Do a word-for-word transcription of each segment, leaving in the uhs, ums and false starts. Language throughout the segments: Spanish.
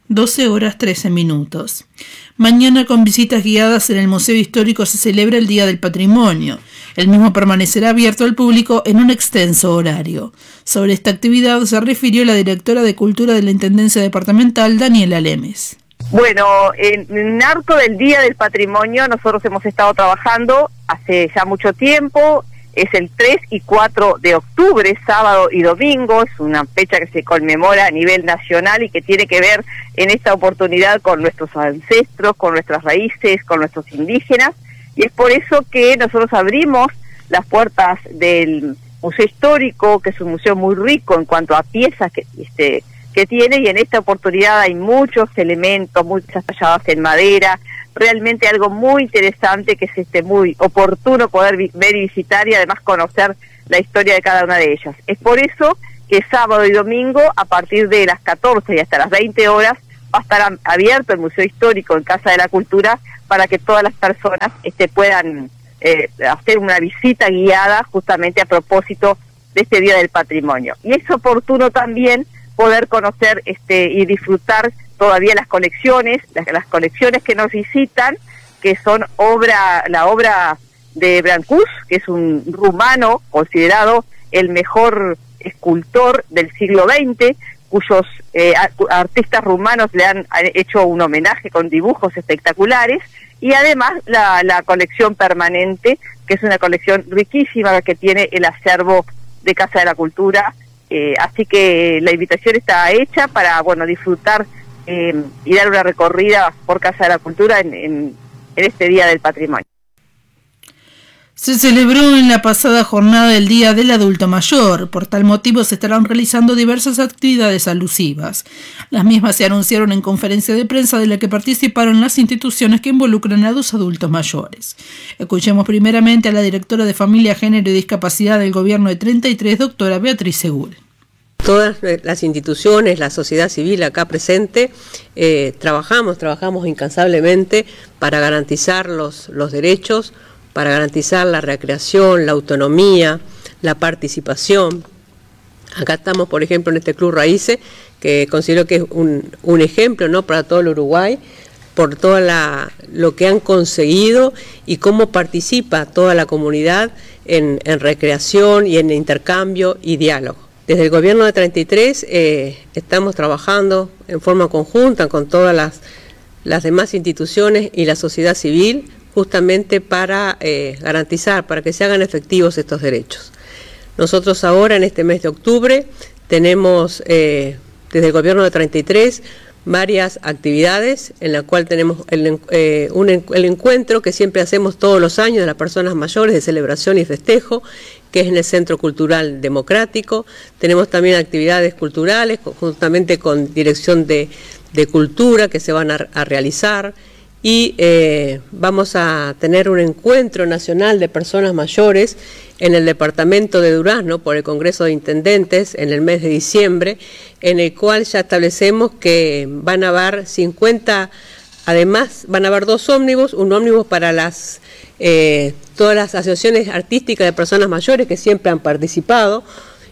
doce horas trece minutos. Mañana, con visitas guiadas en el Museo Histórico, se celebra el Día del Patrimonio. El mismo permanecerá abierto al público en un extenso horario. Sobre esta actividad se refirió la directora de Cultura de la Intendencia Departamental, Daniela Lemes. Bueno, en el arco del Día del Patrimonio nosotros hemos estado trabajando hace ya mucho tiempo. Es el tres y cuatro de octubre, sábado y domingo. Es una fecha que se conmemora a nivel nacional y que tiene que ver en esta oportunidad con nuestros ancestros, con nuestras raíces, con nuestros indígenas. Y es por eso que nosotros abrimos las puertas del Museo Histórico, que es un museo muy rico en cuanto a piezas que, este, que tiene, y en esta oportunidad hay muchos elementos, muchas talladas en madera, realmente algo muy interesante, que es este muy oportuno poder vi- ver y visitar y además conocer la historia de cada una de ellas. Es por eso que sábado y domingo, a partir de las catorce y hasta las veinte horas, va a estar abierto el Museo Histórico en Casa de la Cultura para que todas las personas este, puedan eh, hacer una visita guiada justamente a propósito de este Día del Patrimonio. Y es oportuno también poder conocer este y disfrutar todavía las colecciones, las, las colecciones que nos visitan, que son obra, la obra de Brancus, que es un rumano considerado el mejor escultor del siglo veinte, cuyos eh, artistas rumanos le han, han hecho un homenaje con dibujos espectaculares, y además la, la colección permanente, que es una colección riquísima que tiene el acervo de Casa de la Cultura. Eh, así que la invitación está hecha para, bueno, disfrutar eh, y dar una recorrida por Casa de la Cultura en, en, en este Día del Patrimonio. Se celebró en la pasada jornada el Día del Adulto Mayor. Por tal motivo se estarán realizando diversas actividades alusivas. Las mismas se anunciaron en conferencia de prensa de la que participaron las instituciones que involucran a los adultos mayores. Escuchemos primeramente a la directora de Familia, Género y Discapacidad del Gobierno de treinta y tres, doctora Beatriz Segura. Todas las instituciones, la sociedad civil acá presente, eh, trabajamos, trabajamos incansablemente para garantizar los, los derechos, para garantizar la recreación, la autonomía, la participación. Acá estamos, por ejemplo, en este Club Raíces, que considero que es un, un ejemplo, ¿no?, para todo el Uruguay, por todo la, lo que han conseguido y cómo participa toda la comunidad en, en recreación y en intercambio y diálogo. Desde el gobierno de treinta y tres eh, estamos trabajando en forma conjunta con todas las, las demás instituciones y la sociedad civil, justamente para eh, garantizar, para que se hagan efectivos estos derechos. Nosotros ahora, en este mes de octubre, tenemos eh, desde el gobierno de treinta y tres varias actividades, en la cual tenemos el, eh, un, el encuentro que siempre hacemos todos los años de las personas mayores, de celebración y festejo, que es en el Centro Cultural Democrático. Tenemos también actividades culturales, justamente con Dirección de, de Cultura, que se van a, a realizar. Y eh, vamos a tener un encuentro nacional de personas mayores en el departamento de Durazno por el Congreso de Intendentes en el mes de diciembre, en el cual ya establecemos que van a haber cincuenta, además van a haber dos ómnibus, un ómnibus para las eh, todas las asociaciones artísticas de personas mayores que siempre han participado,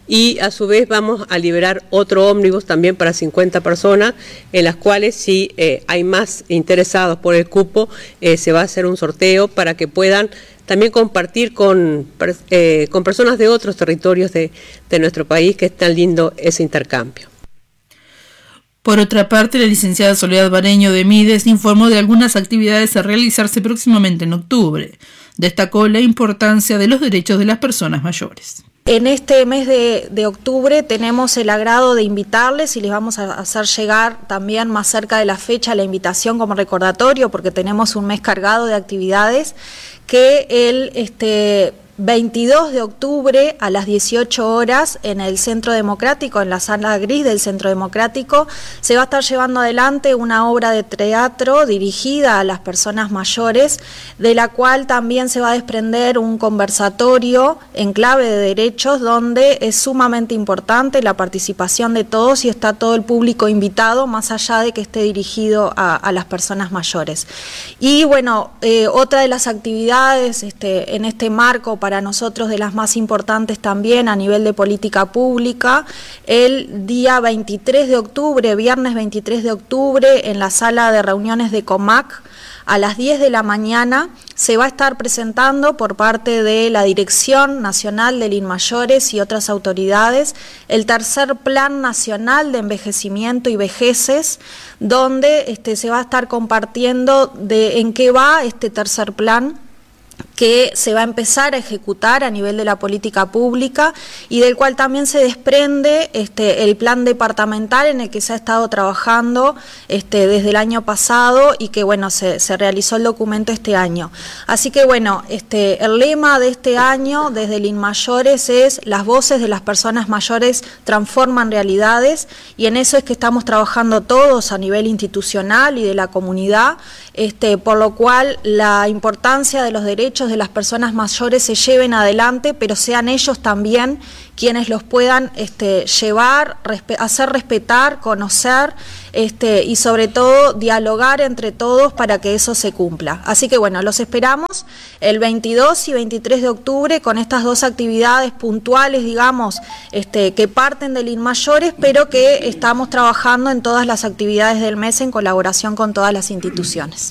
y a su vez vamos a liberar otro ómnibus también para cincuenta personas, en las cuales si eh, hay más interesados por el cupo, eh, se va a hacer un sorteo para que puedan también compartir con, eh, con personas de otros territorios de, de nuestro país, que es tan lindo ese intercambio. Por otra parte, la licenciada Soledad Bareño de Mides informó de algunas actividades a realizarse próximamente en octubre. Destacó la importancia de los derechos de las personas mayores. En este mes de, de octubre tenemos el agrado de invitarles y les vamos a hacer llegar también más cerca de la fecha la invitación como recordatorio, porque tenemos un mes cargado de actividades, que el este veintidós de octubre a las dieciocho horas en el Centro Democrático, en la sala gris del Centro Democrático, se va a estar llevando adelante una obra de teatro dirigida a las personas mayores, de la cual también se va a desprender un conversatorio en clave de derechos, donde es sumamente importante la participación de todos y está todo el público invitado, más allá de que esté dirigido a, a las personas mayores. Y bueno, eh, otra de las actividades este, en este marco para para nosotros de las más importantes también a nivel de política pública. El día veintitrés de octubre, viernes veintitrés de octubre, en la sala de reuniones de COMAC, a las diez de la mañana, se va a estar presentando por parte de la Dirección Nacional del INMAYORES y otras autoridades el tercer Plan Nacional de Envejecimiento y Vejeces, donde este, se va a estar compartiendo de en qué va este tercer plan, que se va a empezar a ejecutar a nivel de la política pública y del cual también se desprende este, el plan departamental en el que se ha estado trabajando este, desde el año pasado y que bueno, se, se realizó el documento este año. Así que bueno, este, el lema de este año desde el INMAYORES es: las voces de las personas mayores transforman realidades, y en eso es que estamos trabajando todos a nivel institucional y de la comunidad, este, por lo cual la importancia de los derechos de las personas mayores se lleven adelante, pero sean ellos también quienes los puedan este, llevar, respe- hacer respetar, conocer este, y sobre todo dialogar entre todos para que eso se cumpla. Así que bueno, los esperamos el veintidós y veintitrés de octubre con estas dos actividades puntuales, digamos, este, que parten del INMAYORES, pero que estamos trabajando en todas las actividades del mes en colaboración con todas las instituciones.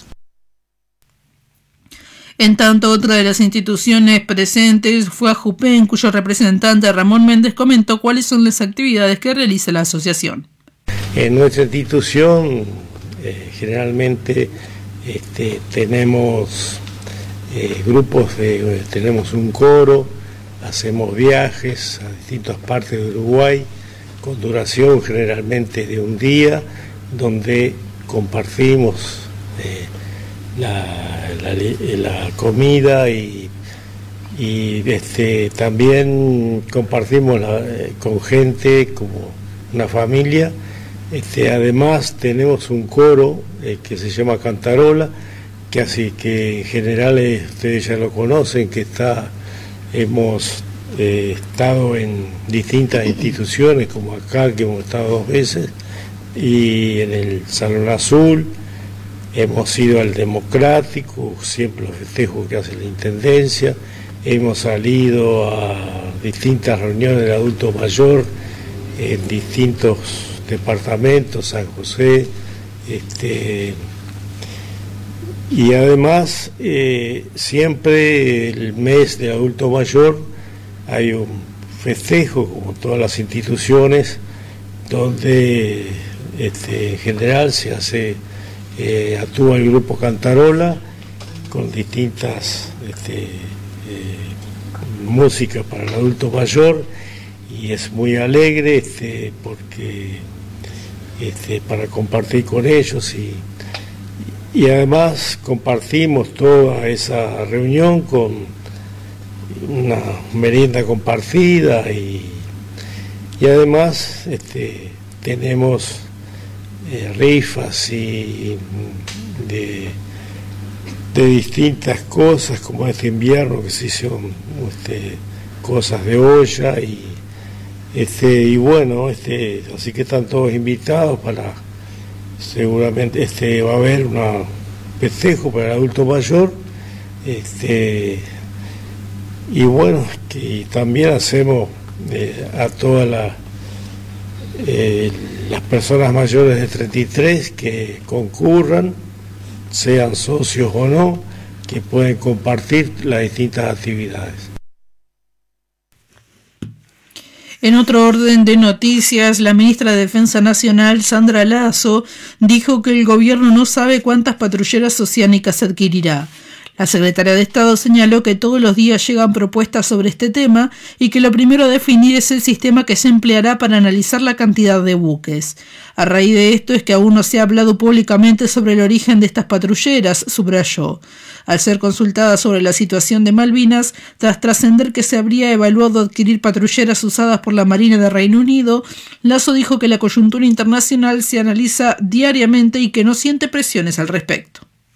En tanto, otra de las instituciones presentes fue AJUPEN, cuyo representante Ramón Méndez comentó cuáles son las actividades que realiza la asociación. En nuestra institución eh, generalmente este, tenemos eh, grupos, de, tenemos un coro, hacemos viajes a distintas partes de Uruguay con duración generalmente de un día, donde compartimos eh, La, la, la comida y, y este, también compartimos la, eh, con gente como una familia. Este, además tenemos un coro eh, que se llama Cantarola, que así que en general eh, ustedes ya lo conocen, que está hemos eh, estado en distintas instituciones, como acá, que hemos estado dos veces, y en el Salón Azul. Hemos ido al Democrático, siempre los festejos que hace la Intendencia. Hemos salido a distintas reuniones del adulto mayor en distintos departamentos, San José. Este, y además, eh, siempre el mes del adulto mayor hay un festejo, como todas las instituciones, donde este, en general se hace... Eh, actúa el grupo Cantarola con distintas este, eh, músicas para el adulto mayor, y es muy alegre este, porque este, para compartir con ellos y, y además compartimos toda esa reunión con una merienda compartida y, y además este, tenemos Eh, rifas y de, de distintas cosas, como este invierno que se hicieron este, cosas de olla y este y bueno este así que están todos invitados para seguramente este va a haber un festejo para el adulto mayor este y bueno que también hacemos eh, a toda la eh, las personas mayores de treinta y tres que concurran, sean socios o no, que pueden compartir las distintas actividades. En otro orden de noticias, la ministra de Defensa Nacional, Sandra Lazo, dijo que el gobierno no sabe cuántas patrulleras oceánicas adquirirá. La secretaria de Estado señaló que todos los días llegan propuestas sobre este tema y que lo primero a definir es el sistema que se empleará para analizar la cantidad de buques. A raíz de esto es que aún no se ha hablado públicamente sobre el origen de estas patrulleras, subrayó. Al ser consultada sobre la situación de Malvinas, tras trascender que se habría evaluado adquirir patrulleras usadas por la Marina de Reino Unido, Lazo dijo que la coyuntura internacional se analiza diariamente y que no siente presiones al respecto.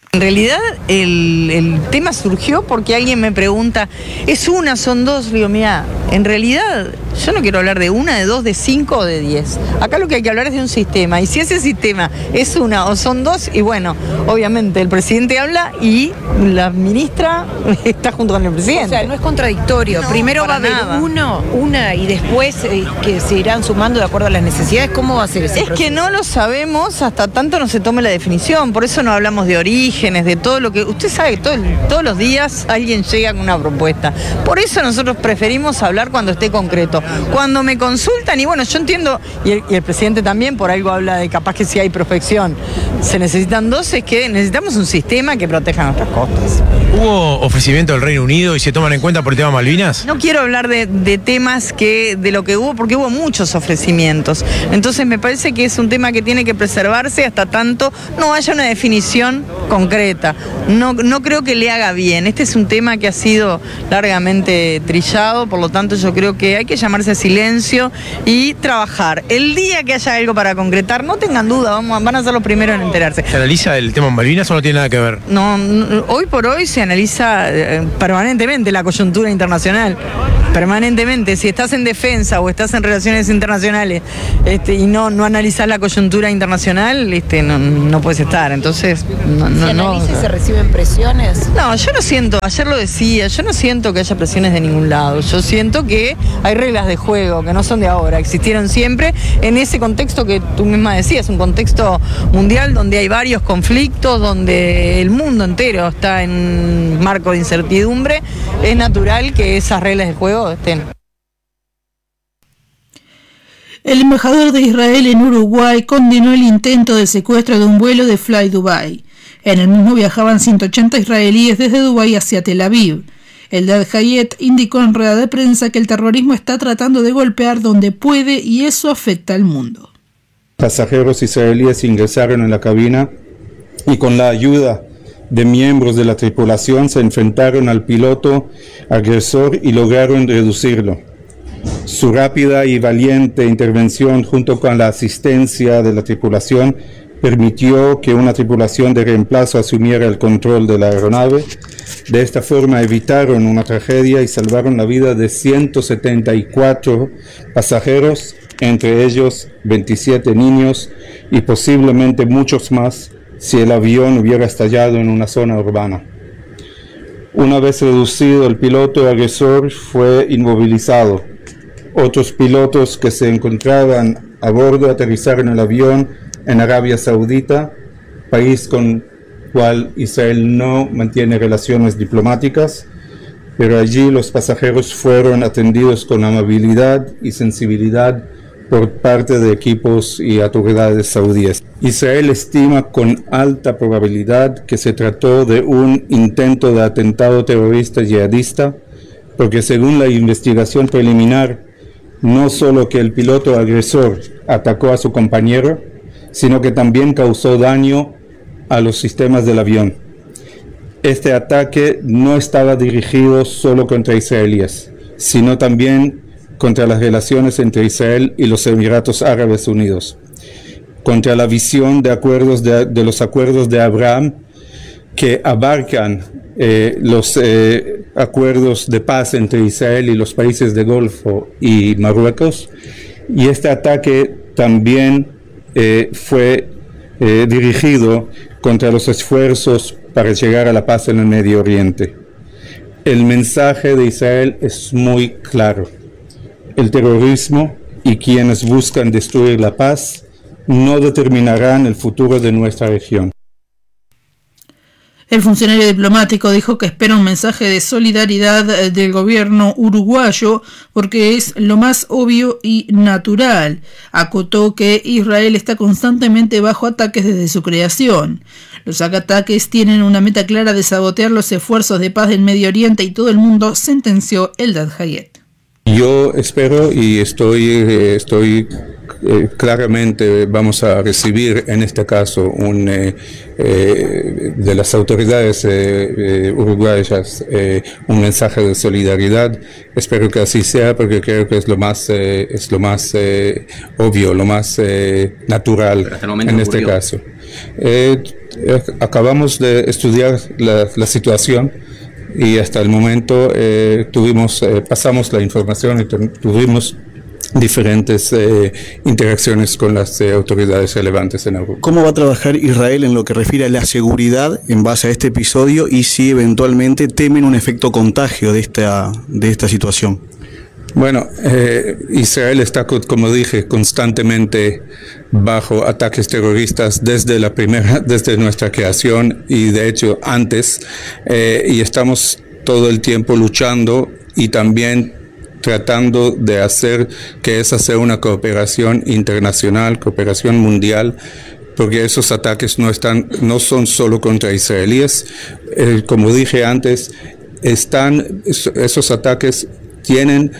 En realidad el, el tema surgió porque alguien me pregunta, ¿es una, son dos? Digo, mira, en realidad yo no quiero hablar de una, de dos, de cinco o de diez. Acá lo que hay que hablar es de un sistema, y si ese sistema es una o son dos, y bueno, obviamente el presidente habla y la ministra está junto con el presidente. O sea, no es contradictorio. No, Primero va a haber nada. uno, una, y después eh, que se irán sumando de acuerdo a las necesidades. ¿Cómo va a ser ese Es proceso? que no lo sabemos hasta tanto no se tome la definición, por eso no hablamos de orígenes, de todo lo que... Usted sabe que todo, todos los días alguien llega con una propuesta. Por eso nosotros preferimos hablar cuando esté concreto. Cuando me consultan, y bueno, yo entiendo, y el, y el presidente también por algo habla de capaz que si hay prospección, se necesitan dos, es que necesitamos un sistema que proteja nuestras costas. ¿Hubo ofrecimiento del Reino Unido y se toman en cuenta por el tema Malvinas? No quiero hablar de, de temas que de lo que hubo, porque hubo muchos ofrecimientos. Entonces me parece que es un tema que tiene que preservarse hasta tanto no haya una definición concreta. No, no creo que le haga bien. Este es un tema que ha sido largamente trillado, por lo tanto yo creo que hay que llamarse a silencio y trabajar. El día que haya algo para concretar, no tengan duda, vamos, van a ser los primeros en enterarse. ¿Se analiza el tema Malvinas o no tiene nada que ver? No, no, hoy por hoy se analiza eh, permanentemente la coyuntura internacional, permanentemente. Si estás en defensa o estás en relaciones internacionales este, y no, no analizás la coyuntura internacional, este, no, no puedes estar. Entonces, no, no, ¿Se analiza no, y se reciben presiones? no, yo no siento, ayer lo decía, yo no siento que haya presiones de ningún lado. Yo siento que hay reglas de juego que no son de ahora, existieron siempre en ese contexto que tú misma decías, un contexto mundial donde hay varios conflictos, donde el mundo entero está en un marco de incertidumbre. Es natural que esas reglas de juego estén. El embajador de Israel en Uruguay condenó el intento de secuestro de un vuelo de Fly Dubai. En el mismo viajaban ciento ochenta israelíes desde Dubái hacia Tel Aviv. El Dad Hayet indicó en rueda de prensa que el terrorismo está tratando de golpear donde puede y eso afecta al mundo. Pasajeros israelíes ingresaron en la cabina y con la ayuda de miembros de la tripulación se enfrentaron al piloto agresor y lograron reducirlo. Su rápida y valiente intervención junto con la asistencia de la tripulación permitió que una tripulación de reemplazo asumiera el control de la aeronave. De esta forma evitaron una tragedia y salvaron la vida de ciento setenta y cuatro pasajeros, entre ellos veintisiete niños y posiblemente muchos más si el avión hubiera estallado en una zona urbana. Una vez reducido, el piloto agresor fue inmovilizado. Otros pilotos que se encontraban a bordo aterrizaron el avión en Arabia Saudita, país con cual Israel no mantiene relaciones diplomáticas, pero allí los pasajeros fueron atendidos con amabilidad y sensibilidad por parte de equipos y autoridades saudíes. Israel estima con alta probabilidad que se trató de un intento de atentado terrorista yihadista, porque según la investigación preliminar, no solo que el piloto agresor atacó a su compañero, sino que también causó daño a los sistemas del avión. Este ataque no estaba dirigido solo contra israelíes, sino también contra las relaciones entre Israel y los Emiratos Árabes Unidos, contra la visión de acuerdos de, de los acuerdos de Abraham que abarcan eh, los eh, acuerdos de paz entre Israel y los países del Golfo y Marruecos, y este ataque también eh, fue eh, dirigido contra los esfuerzos para llegar a la paz en el Medio Oriente. El mensaje de Israel es muy claro. El terrorismo y quienes buscan destruir la paz no determinarán el futuro de nuestra región. El funcionario diplomático dijo que espera un mensaje de solidaridad del gobierno uruguayo porque es lo más obvio y natural. Acotó que Israel está constantemente bajo ataques desde su creación. Los ataques tienen una meta clara de sabotear los esfuerzos de paz del Medio Oriente y todo el mundo, sentenció el Dad Hayet. Yo espero y estoy, eh, estoy eh, claramente vamos a recibir en este caso un eh, eh, de las autoridades eh, eh, uruguayas eh, un mensaje de solidaridad. Espero que así sea, porque creo que es lo más eh, es lo más eh, obvio, lo más eh, natural en este caso. Eh, eh, acabamos de estudiar la, la situación. Y hasta el momento eh, tuvimos, eh, pasamos la información y tuvimos diferentes eh, interacciones con las eh, autoridades relevantes en Europa. ¿Cómo va a trabajar Israel en lo que refiere a la seguridad en base a este episodio y si eventualmente temen un efecto contagio de esta, de esta situación? Bueno, eh, Israel está, como dije, constantemente bajo ataques terroristas desde la primera, desde nuestra creación y de hecho antes, eh, y estamos todo el tiempo luchando y también tratando de hacer que esa sea una cooperación internacional, cooperación mundial, porque esos ataques no están, no son solo contra israelíes, eh, como dije antes, están esos ataques tienen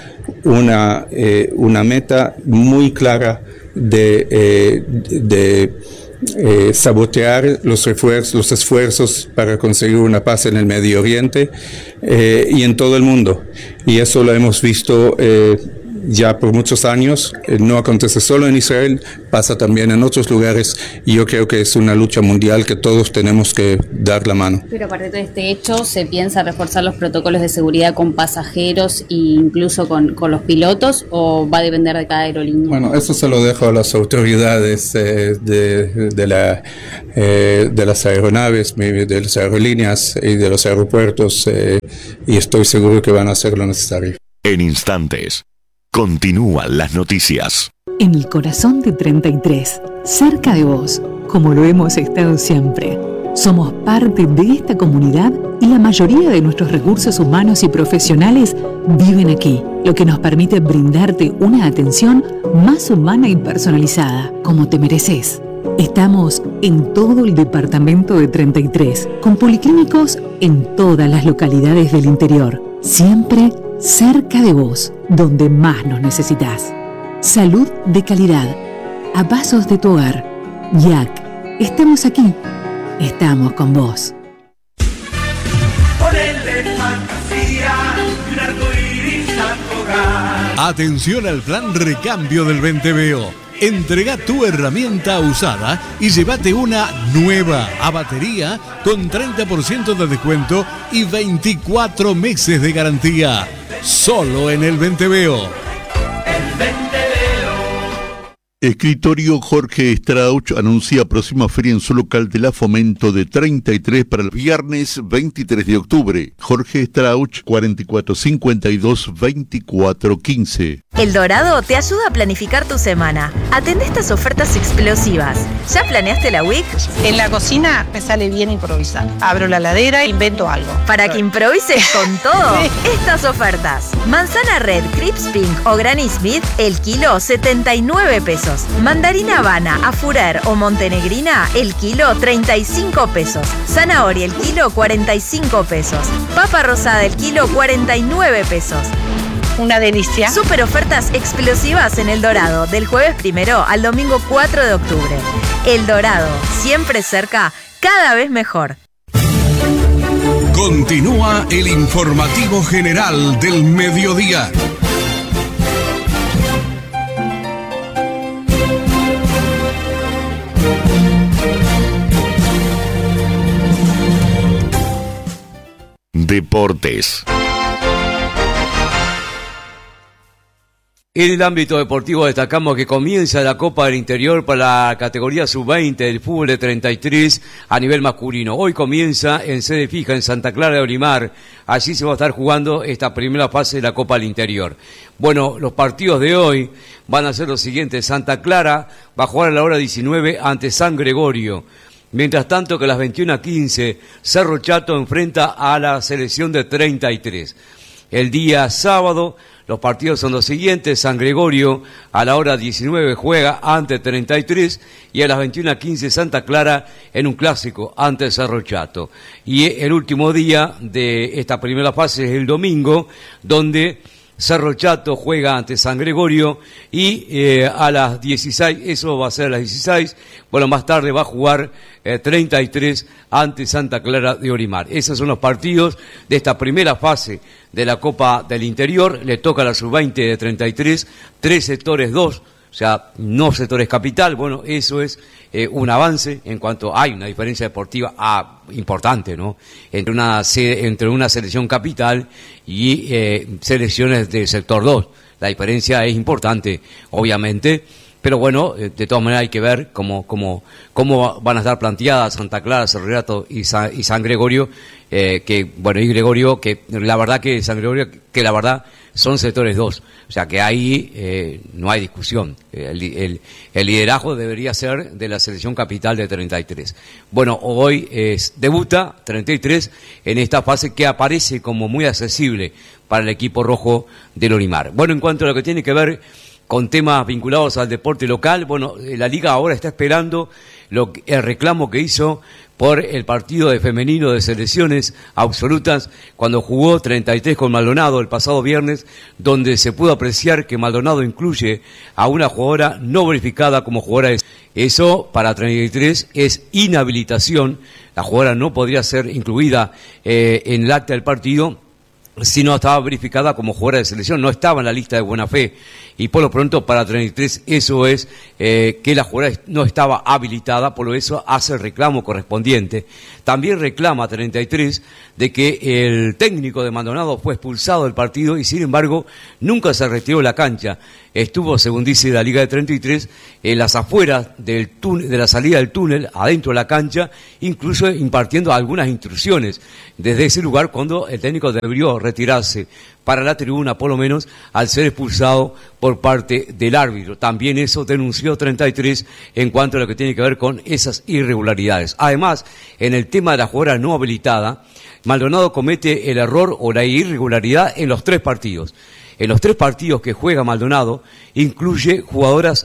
una eh, una meta muy clara de eh, de eh, sabotear los esfuerzos los esfuerzos para conseguir una paz en el Medio Oriente eh, y en todo el mundo, y eso lo hemos visto eh, ya por muchos años. Eh, no acontece solo en Israel, pasa también en otros lugares, y yo creo que es una lucha mundial que todos tenemos que dar la mano. Pero a partir de este hecho, ¿se piensa reforzar los protocolos de seguridad con pasajeros e incluso con, con los pilotos, o va a depender de cada aerolínea? Bueno, eso se lo dejo a las autoridades eh, de, de, la, eh, de las aeronaves, de las aerolíneas y de los aeropuertos, eh, y estoy seguro que van a hacer lo necesario. En instantes, continúan las noticias. En el corazón de treinta y tres, cerca de vos, como lo hemos estado siempre. Somos parte de esta comunidad y la mayoría de nuestros recursos humanos y profesionales viven aquí, lo que nos permite brindarte una atención más humana y personalizada, como te mereces. Estamos en todo el departamento de treinta y tres, con policlínicos en todas las localidades del interior, siempre cerca de vos, donde más nos necesitas. Salud de calidad, a pasos de tu hogar. Y A C, estamos aquí, estamos con vos. Atención al plan recambio del Venteveo. Entrega tu herramienta usada y llévate una nueva a batería con treinta por ciento de descuento y veinticuatro meses de garantía. Solo en el Venteveo. Escritorio Jorge Strauch anuncia próxima feria en su local de la Fomento de treinta y tres para el viernes veintitrés de octubre. Jorge Strauch, cuarenta y cuatro cincuenta y dos, veinticuatro quince. El Dorado te ayuda a planificar tu semana. Atende estas ofertas explosivas. ¿Ya planeaste la week? En la cocina me sale bien improvisar. Abro la heladera e invento algo. Para que improvises con todo, sí. Estas ofertas. Manzana Red, Crips Pink o Granny Smith, el kilo setenta y nueve pesos. Mandarina Habana, Afurer o Montenegrina, el kilo treinta y cinco pesos. Zanahoria, el kilo cuarenta y cinco pesos. Papa rosada, el kilo cuarenta y nueve pesos. Una delicia. Super ofertas explosivas en El Dorado, del jueves primero al domingo cuatro de octubre. El Dorado, siempre cerca, cada vez mejor. Continúa el informativo general del mediodía. Deportes. En el ámbito deportivo destacamos que comienza la Copa del Interior para la categoría sub veinte del fútbol de treinta y tres a nivel masculino. Hoy comienza en sede fija en Santa Clara de Olimar. Allí se va a estar jugando esta primera fase de la Copa del Interior. Bueno, los partidos de hoy van a ser los siguientes. Santa Clara va a jugar a la hora diecinueve ante San Gregorio. Mientras tanto que a las veintiuna a quince, Cerro Chato enfrenta a la selección de treinta y tres. El día sábado, los partidos son los siguientes. San Gregorio a la hora diecinueve juega ante treinta y tres y a las veintiuna a quince Santa Clara en un clásico ante Cerro Chato. Y el último día de esta primera fase es el domingo, donde Cerro Chato juega ante San Gregorio y eh, a las dieciséis, eso va a ser a las dieciséis, bueno, más tarde va a jugar eh, treinta y tres ante Santa Clara de Orimar. Esos son los partidos de esta primera fase de la Copa del Interior. Le toca a la sub veinte de treinta y tres, tres sectores dos, o sea, no sectores capital. Bueno, eso es eh, un avance en cuanto hay una diferencia deportiva ah, importante, ¿no? Entre una, entre una selección capital y eh, selecciones del sector dos. La diferencia es importante, obviamente, pero bueno, de todas maneras hay que ver cómo, cómo, cómo van a estar planteadas Santa Clara, Cerro Chato y San, y San Gregorio, eh, que, bueno, y Gregorio, que la verdad que San Gregorio, que la verdad son sectores dos, o sea que ahí eh, no hay discusión. El, el, el liderazgo debería ser de la selección capital de treinta y tres. Bueno, hoy es, debuta treinta y tres en esta fase que aparece como muy accesible para el equipo rojo del Orimar. Bueno, en cuanto a lo que tiene que ver con temas vinculados al deporte local, bueno, la Liga ahora está esperando lo, el reclamo que hizo por el partido de femenino de selecciones absolutas cuando jugó treinta y tres con Maldonado el pasado viernes, donde se pudo apreciar que Maldonado incluye a una jugadora no verificada como jugadora de... Eso para treinta y tres es inhabilitación, la jugadora no podría ser incluida eh, en el acta del partido si no estaba verificada como jugadora de selección, no estaba en la lista de buena fe, y por lo pronto para treinta y tres eso es eh, que la jugadora no estaba habilitada, por lo eso hace el reclamo correspondiente. También reclama treinta y tres de que el técnico de Maldonado fue expulsado del partido y sin embargo nunca se retiró de la cancha. Estuvo, según dice la Liga de treinta y tres, en las afueras del túnel, de la salida del túnel, adentro de la cancha, incluso impartiendo algunas instrucciones desde ese lugar cuando el técnico debió retirarse para la tribuna, por lo menos, al ser expulsado por parte del árbitro. También eso denunció treinta y tres en cuanto a lo que tiene que ver con esas irregularidades. Además, en el tema de la jugadora no habilitada, Maldonado comete el error o la irregularidad en los tres partidos. En los tres partidos que juega Maldonado, incluye jugadoras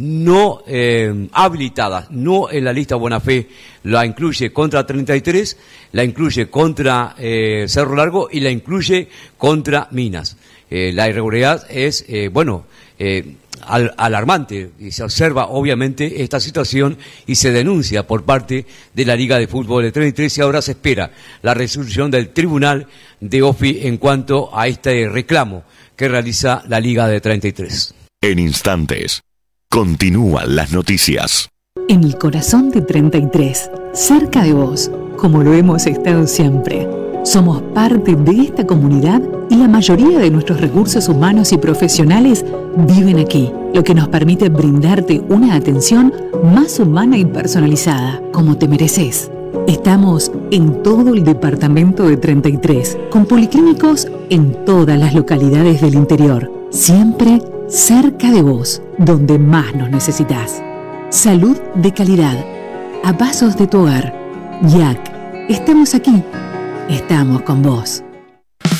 no eh, habilitadas, no en la lista buena fe. La incluye contra treinta y tres, la incluye contra eh, Cerro Largo y la incluye contra Minas. Eh, la irregularidad es, eh, bueno, eh, al, alarmante, y se observa obviamente esta situación y se denuncia por parte de la Liga de Fútbol de treinta y tres y ahora se espera la resolución del Tribunal de O F I en cuanto a este reclamo que realiza la Liga de treinta y tres. En instantes, continúan las noticias. En el corazón de treinta y tres, cerca de vos, como lo hemos estado siempre. Somos parte de esta comunidad y la mayoría de nuestros recursos humanos y profesionales viven aquí, lo que nos permite brindarte una atención más humana y personalizada, como te mereces. Estamos en todo el departamento de treinta y tres, con policlínicos en todas las localidades del interior, siempre cerca de vos, donde más nos necesitas. Salud de calidad, a pasos de tu hogar. Y A C, estamos aquí, estamos con vos.